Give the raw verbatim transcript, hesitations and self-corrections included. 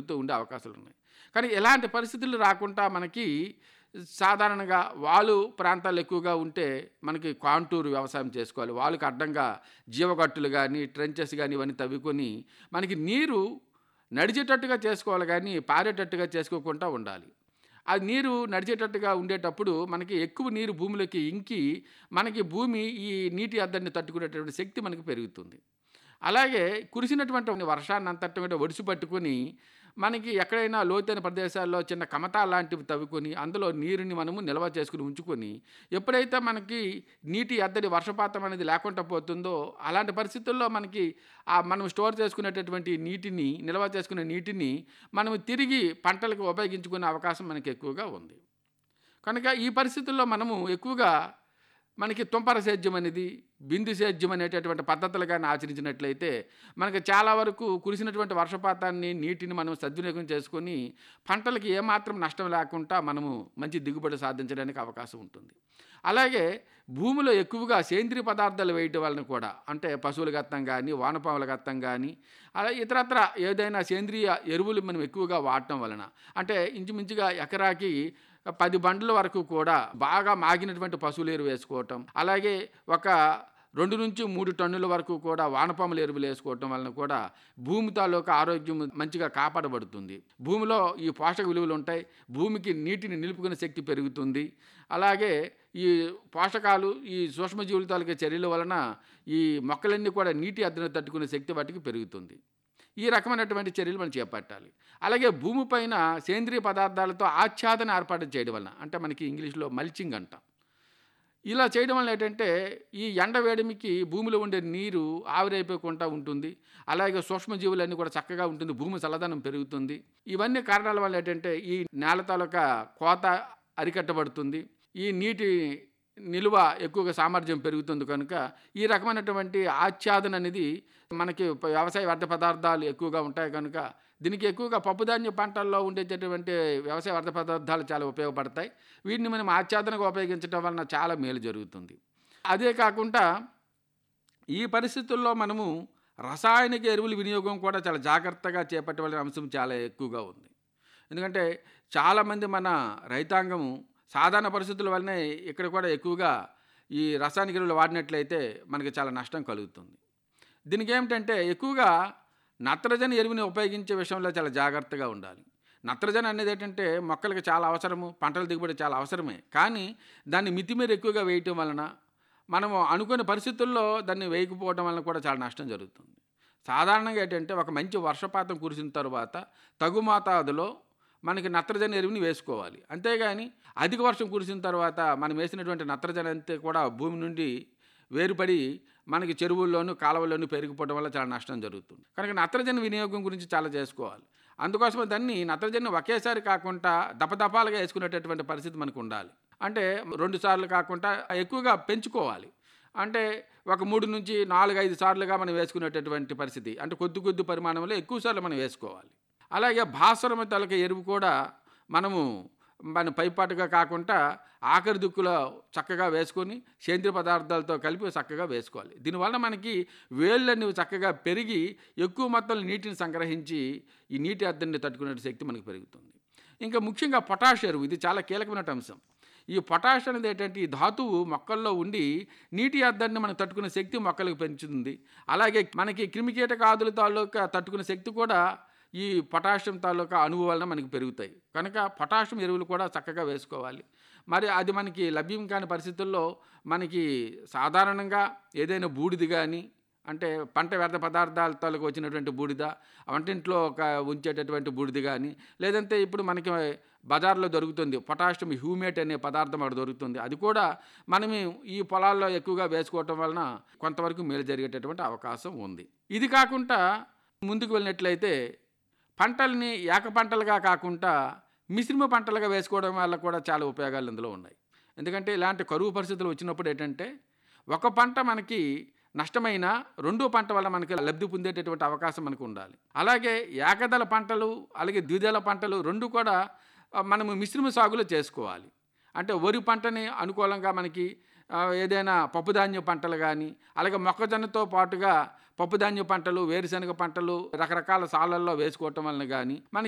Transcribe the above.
పెరుగుతూ ఉండే అవకాశాలు ఉన్నాయి. కానీ ఇలాంటి పరిస్థితులు రాకుండా మనకి సాధారణంగా వాలు ప్రాంతాలు ఎక్కువగా ఉంటే మనకి కాంటూర్ వ్యవసాయం చేసుకోవాలి. వాలుకి అడ్డంగా జీవగట్టులు కానీ, ట్రెంచెస్ కానీ ఇవన్నీ తవ్వుకొని మనకి నీరు నడిచేటట్టుగా చేసుకోవాలి కానీ పారేటట్టుగా చేసుకోకుండా ఉండాలి. ఆ నీరు నడిచేటట్టుగా ఉండేటప్పుడు మనకి ఎక్కువ నీరు భూమిలోకి ఇంకి మనకి భూమి ఈ నీటి ఎద్దడిని తట్టుకునేటటువంటి శక్తి మనకి పెరుగుతుంది. అలాగే కురిసినటువంటి వర్షాన్ని అంతటి కూడా ఒడిసి పట్టుకొని మనకి ఎక్కడైనా లోతైన ప్రదేశాల్లో చిన్న కమతా లాంటివి తవ్వుకొని అందులో నీరుని మనము నిల్వ చేసుకుని ఉంచుకొని ఎప్పుడైతే మనకి నీటి ఎద్దడి వర్షపాతం అనేది లేకుండా పోతుందో అలాంటి పరిస్థితుల్లో మనకి ఆ మనం స్టోర్ చేసుకునేటటువంటి నీటిని నిల్వ చేసుకునే నీటిని మనం తిరిగి పంటలకు ఉపయోగించుకునే అవకాశం మనకి ఎక్కువగా ఉంది. కనుక ఈ పరిస్థితుల్లో మనము ఎక్కువగా మనకి తుంపర సేద్యం అనేది, బిందు సేద్యం అనేటటువంటి పద్ధతులు కానీ ఆచరించినట్లయితే మనకి చాలా వరకు కురిసినటువంటి వర్షపాతాన్ని, నీటిని మనం సద్వినియోగం చేసుకొని పంటలకి ఏమాత్రం నష్టం లేకుండా మనము మంచి దిగుబడి సాధించడానికి అవకాశం ఉంటుంది. అలాగే భూమిలో ఎక్కువగా సేంద్రియ పదార్థాలు వేయటం వలన కూడా, అంటే పశువుల గత్తం కానీ, వానపాముల గత్తం కానీ, అలా ఇతరత్ర ఏదైనా సేంద్రియ ఎరువులు మనం ఎక్కువగా వాడటం వలన, అంటే ఇంచుమించుగా ఎకరాకి పది బండ్ల వరకు కూడా బాగా మాగినటువంటి పశువుల ఎరువు వేసుకోవటం, అలాగే ఒక రెండు నుంచి మూడు టన్నుల వరకు కూడా వానపాముల ఎరువులు వేసుకోవటం వలన కూడా భూమి తాలూకా ఆరోగ్యం మంచిగా కాపాడబడుతుంది. భూమిలో ఈ పోషక విలువలు ఉంటాయి, భూమికి నీటిని నిలుపుకునే శక్తి పెరుగుతుంది. అలాగే ఈ పోషకాలు, ఈ సూక్ష్మజీవుల తాలూకా చర్యల వలన ఈ మొక్కలన్నీ కూడా నీటి ఎద్దడిని తట్టుకునే శక్తి వాటికి పెరుగుతుంది. ఈ రకమైనటువంటి చర్యలు మనం చేపట్టాలి. అలాగే భూమిపైన సేంద్రియ పదార్థాలతో ఆచ్ఛాదన ఏర్పాటు చేయడం వలన, అంటే మనకి ఇంగ్లీష్లో మల్చింగ్ అంటాం. ఇలా చేయడం వల్ల ఏంటంటే ఈ ఎండ వేడిమికి భూమిలో ఉండే నీరు ఆవిరైపోకుండా ఉంటుంది. అలాగే సూక్ష్మజీవులన్నీ కూడా చక్కగా ఉంటుంది, భూమి చల్లదనం పెరుగుతుంది. ఇవన్నీ కారణాల వల్ల ఏంటంటే ఈ నేల తాలూకా కోత అరికట్టబడుతుంది, ఈ నీటి నిలువ ఎక్కువగా సామర్థ్యం పెరుగుతుంది. కనుక ఈ రకమైనటువంటి ఆచ్ఛాదన అనేది మనకి వ్యవసాయ వ్యర్థ పదార్థాలు ఎక్కువగా ఉంటాయి కనుక దీనికి ఎక్కువగా పప్పుధాన్య పంటల్లో ఉండేటటువంటి వ్యవసాయ వ్యర్థ పదార్థాలు చాలా ఉపయోగపడతాయి. వీటిని మనం ఆచ్ఛాదనగా ఉపయోగించడం వలన చాలా మేలు జరుగుతుంది. అదే కాకుండా ఈ పరిస్థితుల్లో మనము రసాయనిక ఎరువుల వినియోగం కూడా చాలా జాగ్రత్తగా చేపట్టవలసిన అంశం చాలా ఎక్కువగా ఉంది. ఎందుకంటే చాలామంది మన రైతాంగము సాధారణ పరిస్థితుల వల్లనే ఇక్కడ కూడా ఎక్కువగా ఈ రసాయనిక ఎరువులు వాడినట్లయితే మనకి చాలా నష్టం కలుగుతుంది. దీనికి ఏమిటంటే ఎక్కువగా నత్రజని ఎరువుని ఉపయోగించే విషయంలో చాలా జాగ్రత్తగా ఉండాలి. నత్రజని అనేది ఏంటంటే మొక్కలకి చాలా అవసరము, పంటల దిగుబడి చాలా అవసరమే. కానీ దాన్ని మితిమీర ఎక్కువగా వేయటం వలన మనము అనుకునే పరిస్థితుల్లో దాన్ని వేయకపోవడం వలన కూడా చాలా నష్టం జరుగుతుంది. సాధారణంగా ఏంటంటే ఒక మంచి వర్షపాతం కురిసిన తర్వాత తగు మోతాదులో మనకి నత్రజని ఎరువుని వేసుకోవాలి. అంతేగాని అధిక వర్షం కురిసిన తర్వాత మనం వేసినటువంటి నత్రజని అంతా కూడా భూమి నుండి వేరుపడి మనకి చెరువుల్లోనూ కాలువల్లోనూ పెరిగిపోవడం వల్ల చాలా నష్టం జరుగుతుంది. కనుక నత్రజని వినియోగం గురించి చాలా చేసుకోవాలి. అందుకోసమే దాన్ని నత్రజని ఒకేసారి కాకుండా దపదపాలుగా వేసుకునేటటువంటి పరిస్థితి మనకు ఉండాలి. అంటే రెండు సార్లు కాకుండా ఎక్కువగా పెంచుకోవాలి. అంటే ఒక మూడు నుంచి నాలుగు ఐదు సార్లుగా మనం వేసుకునేటటువంటి పరిస్థితి, అంటే కొద్ది కొద్ది పరిమాణంలో ఎక్కువ సార్లు మనం వేసుకోవాలి. అలాగే భాస్వరం తాలూకా ఎరువు కూడా మనము మన పైపాటుగా కాకుండా ఆఖరి దిక్కులో చక్కగా వేసుకొని సేంద్రియ పదార్థాలతో కలిపి చక్కగా వేసుకోవాలి. దీనివల్ల మనకి వేళ్ళన్నీ చక్కగా పెరిగి ఎక్కువ మొత్తంలో నీటిని సంగ్రహించి ఈ నీటి ఎద్దడిని తట్టుకునే శక్తి మనకు పెరుగుతుంది. ఇంకా ముఖ్యంగా పొటాష్ ఎరువు, ఇది చాలా కీలకమైన అంశం. ఈ పొటాష్ అనేది ఏంటంటే ఈ ధాతువు మొక్కల్లో ఉండి నీటి ఎద్దడిని మనం తట్టుకునే శక్తి మొక్కలకు పెంచుతుంది. అలాగే మనకి క్రిమికీటకాదుల తాలూకా తట్టుకునే శక్తి కూడా ఈ పొటాషియం తాలూకా అణువు వలన మనకి పెరుగుతాయి. కనుక పొటాషియం ఎరువులు కూడా చక్కగా వేసుకోవాలి. మరి అది మనకి లభ్యం కాని పరిస్థితుల్లో మనకి సాధారణంగా ఏదైనా బూడిద కానీ, అంటే పంట వ్యర్థ పదార్థాల తాలూకు వచ్చినటువంటి బూడిద, వంటింట్లో ఒక ఉంచేటటువంటి బూడిద కానీ, లేదంటే ఇప్పుడు మనకి బజార్లో దొరుకుతుంది పొటాషియం హ్యూమేట్ అనే పదార్థం అక్కడ దొరుకుతుంది. అది కూడా మనం ఈ పొలాల్లో ఎక్కువగా వేసుకోవటం వలన కొంతవరకు మేలు జరిగేటటువంటి అవకాశం ఉంది. ఇది కాకుండా ముందుకు వెళ్ళినట్లయితే పంటల్ని ఏక పంటలుగా కాకుండా మిశ్రమ పంటలుగా వేసుకోవడం వల్ల కూడా చాలా ఉపయోగాలు ఇందులో ఉన్నాయి. ఎందుకంటే ఇలాంటి కరువు పరిస్థితులు వచ్చినప్పుడు ఏంటంటే ఒక పంట మనకి నష్టమైన రెండో పంట వల్ల మనకి లబ్ధి పొందేటటువంటి అవకాశం మనకు ఉండాలి. అలాగే ఏకదళ పంటలు అలాగే ద్విదళ పంటలు రెండు కూడా మనము మిశ్రమ సాగులో చేసుకోవాలి. అంటే వరి పంటని అనుకూలంగా మనకి ఏదైనా పప్పుధాన్య పంటలు కానీ, అలాగే మొక్కజొన్నతో పాటుగా పప్పుధాన్య పంటలు, వేరుశనగ పంటలు రకరకాల సాలల్లో వేసుకోవటం వలన కానీ మనకి